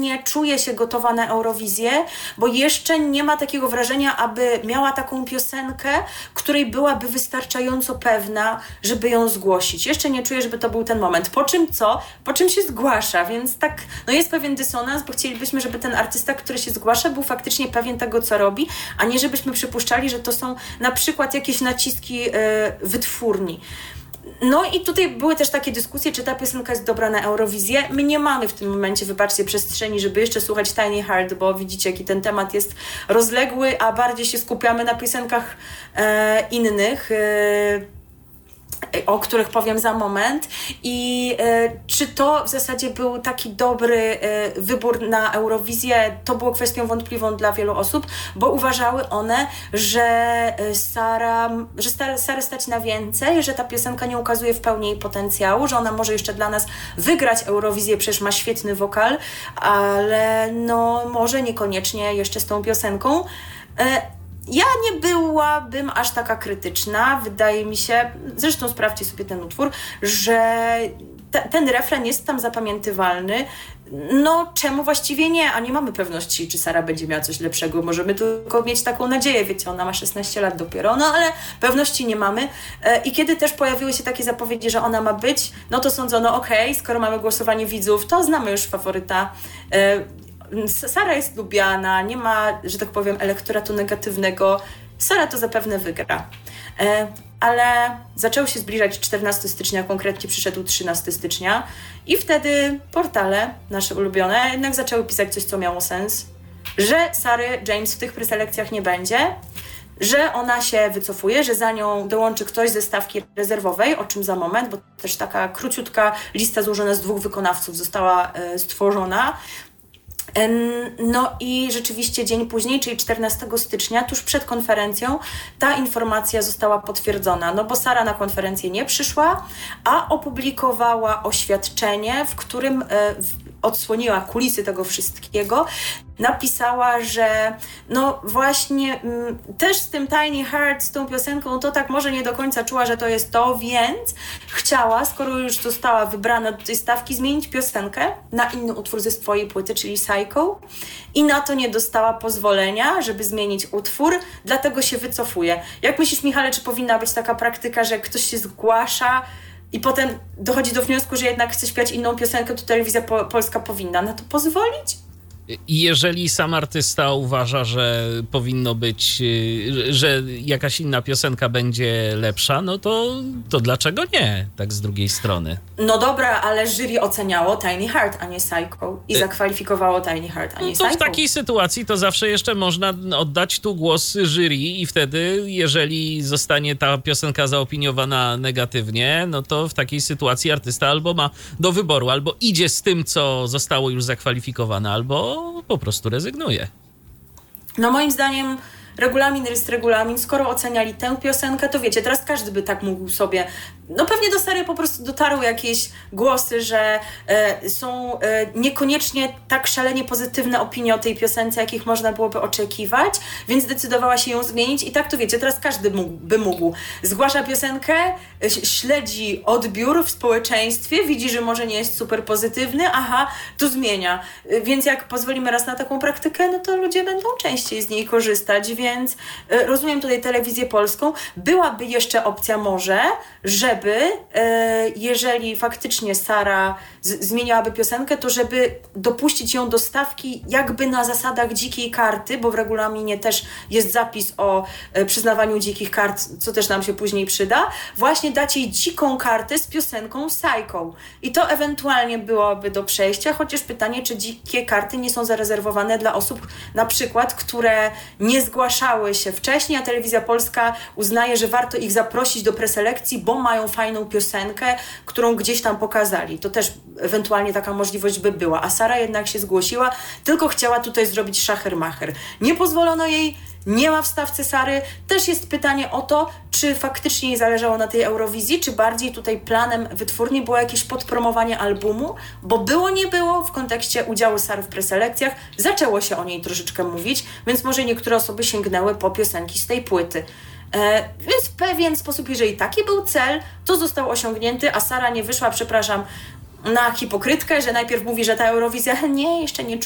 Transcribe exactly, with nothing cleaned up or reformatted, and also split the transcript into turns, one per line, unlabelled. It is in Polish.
nie czuje się gotowa na Eurowizję, bo jeszcze nie ma takiego wrażenia, aby miała taką piosenkę, której byłaby wystarczająco pewna, żeby ją zgłosić. Jeszcze nie czuję, żeby to był ten moment. Po czym co? Po czym się zgłasza, więc tak, no jest pewien dysonans, bo chcielibyśmy, żeby ten artysta, który się zgłasza, był faktycznie pewien tego, co robi, a nie żebyśmy przypuszczali, że to są na przykład jakieś naciski yy, wytwórni. No i tutaj były też takie dyskusje, czy ta piosenka jest dobra na Eurowizję. My nie mamy w tym momencie, wybaczcie, przestrzeni, żeby jeszcze słuchać Tiny Heart, bo widzicie, jaki ten temat jest rozległy, a bardziej się skupiamy na piosenkach e, innych, e, o których powiem za moment. I e, czy to w zasadzie był taki dobry e, wybór na Eurowizję, to było kwestią wątpliwą dla wielu osób, bo uważały one, że Sara, że Sarę stać na więcej, że ta piosenka nie ukazuje w pełni jej potencjału, że ona może jeszcze dla nas wygrać Eurowizję, przecież ma świetny wokal, ale no może niekoniecznie jeszcze z tą piosenką. E, Ja nie byłabym aż taka krytyczna. Wydaje mi się, zresztą sprawdźcie sobie ten utwór, że te, ten refren jest tam zapamiętywalny. No czemu właściwie nie? A nie mamy pewności, czy Sara będzie miała coś lepszego. Możemy tylko mieć taką nadzieję, wiecie, ona ma szesnaście lat dopiero, no ale pewności nie mamy. I kiedy też pojawiły się takie zapowiedzi, że ona ma być, no to sądzono, okej, okay, skoro mamy głosowanie widzów, to znamy już faworyta. Sara jest lubiana, nie ma, że tak powiem, elektoratu negatywnego. Sara to zapewne wygra. E, ale zaczęło się zbliżać czternastego stycznia, konkretnie przyszedł trzynastego stycznia i wtedy portale, nasze ulubione, jednak zaczęły pisać coś, co miało sens, że Sary James w tych preselekcjach nie będzie, że ona się wycofuje, że za nią dołączy ktoś ze stawki rezerwowej, o czym za moment, bo też taka króciutka lista złożona z dwóch wykonawców została e, stworzona. No i rzeczywiście dzień później, czyli czternastego stycznia, tuż przed konferencją, ta informacja została potwierdzona, no bo Sara na konferencję nie przyszła, a opublikowała oświadczenie, w którym odsłoniła kulisy tego wszystkiego. Napisała, że no właśnie m, też z tym Tiny Heart, z tą piosenką, to tak może nie do końca czuła, że to jest to, więc chciała, skoro już została wybrana do tej stawki, zmienić piosenkę na inny utwór ze swojej płyty, czyli Psycho, i na to nie dostała pozwolenia, żeby zmienić utwór, dlatego się wycofuje. Jak myślisz, Michale, czy powinna być taka praktyka, że ktoś się zgłasza i potem dochodzi do wniosku, że jednak chce śpiewać inną piosenkę, to telewizja po- polska powinna na to pozwolić?
I jeżeli sam artysta uważa, że powinno być, że jakaś inna piosenka będzie lepsza, no to, to dlaczego nie, tak z drugiej strony?
No dobra, ale jury oceniało Tiny Heart, a nie Psycho i zakwalifikowało Tiny Heart, a nie
no to
Psycho.
W takiej sytuacji to zawsze jeszcze można oddać tu głos jury i wtedy, jeżeli zostanie ta piosenka zaopiniowana negatywnie, no to w takiej sytuacji artysta albo ma do wyboru, albo idzie z tym, co zostało już zakwalifikowane, albo po prostu rezygnuje.
No moim zdaniem regulamin jest regulamin. Skoro oceniali tę piosenkę, to wiecie, teraz każdy by tak mógł sobie... No pewnie do Sary po prostu dotarły jakieś głosy, że e, są e, niekoniecznie tak szalenie pozytywne opinie o tej piosence, jakich można byłoby oczekiwać, więc zdecydowała się ją zmienić i tak to wiecie, teraz każdy mógł, by mógł. Zgłasza piosenkę, e, śledzi odbiór w społeczeństwie, widzi, że może nie jest super pozytywny, aha, to zmienia. E, więc jak pozwolimy raz na taką praktykę, no to ludzie będą częściej z niej korzystać, więc e, rozumiem tutaj telewizję polską. Byłaby jeszcze opcja może, że żeby, jeżeli faktycznie Sara z- zmieniłaby piosenkę, to żeby dopuścić ją do stawki jakby na zasadach dzikiej karty, bo w regulaminie też jest zapis o przyznawaniu dzikich kart, co też nam się później przyda, właśnie dać jej dziką kartę z piosenką Psycho. I to ewentualnie byłoby do przejścia, chociaż pytanie, czy dzikie karty nie są zarezerwowane dla osób na przykład, które nie zgłaszały się wcześniej, a Telewizja Polska uznaje, że warto ich zaprosić do preselekcji, bo mają fajną piosenkę, którą gdzieś tam pokazali. To też ewentualnie taka możliwość by była. A Sara jednak się zgłosiła, tylko chciała tutaj zrobić szacher-macher. Nie pozwolono jej, nie ma w stawce Sary. Też jest pytanie o to, czy faktycznie jej zależało na tej Eurowizji, czy bardziej tutaj planem wytwórni było jakieś podpromowanie albumu, bo było, nie było w kontekście udziału Sary w preselekcjach. Zaczęło się o niej troszeczkę mówić, więc może niektóre osoby sięgnęły po piosenki z tej płyty. E, więc w pewien sposób, jeżeli taki był cel, to został osiągnięty, a Sara nie wyszła, przepraszam, na hipokrytkę, że najpierw mówi, że ta Eurowizja nie, jeszcze nie